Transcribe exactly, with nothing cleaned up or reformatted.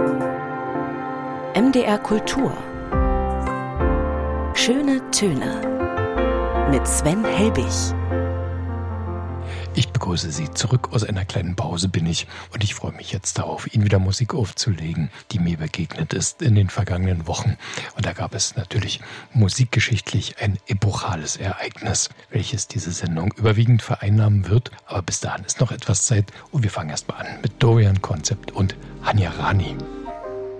M D R Kultur. Schöne Töne mit Sven Helbig. Ich begrüße Sie zurück. Aus einer kleinen Pause bin ich und ich freue mich jetzt darauf, Ihnen wieder Musik aufzulegen, die mir begegnet ist in den vergangenen Wochen. Und da gab es natürlich musikgeschichtlich ein epochales Ereignis, welches diese Sendung überwiegend vereinnahmen wird. Aber bis dahin ist noch etwas Zeit und wir fangen erstmal an mit Dorian Concept und Hanya Rani.